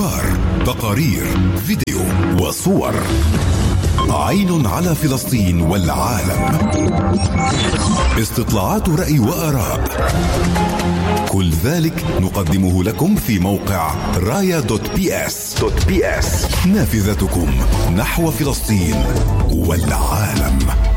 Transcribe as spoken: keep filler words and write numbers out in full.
أخبار، تقارير، فيديو وصور. عين على فلسطين والعالم. استطلاعات رأي وآراء. كل ذلك نقدمه لكم في موقع رايا دوت بي اس. نافذتكم نحو فلسطين والعالم.